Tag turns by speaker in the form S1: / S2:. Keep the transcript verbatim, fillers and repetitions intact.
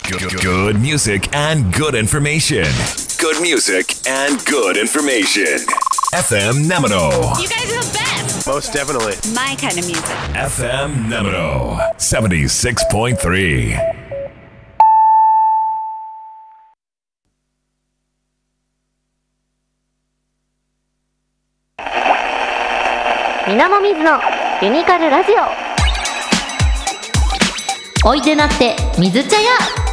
S1: Good, good music and good information. Good music and good information. エフエム Nemino.
S2: You guys are the best.
S3: Most definitely.
S2: My kind of music.
S1: エフエム Nemino. seventy-six point three.
S4: みなもみずのユニカルラジオ。おいでなって水茶屋。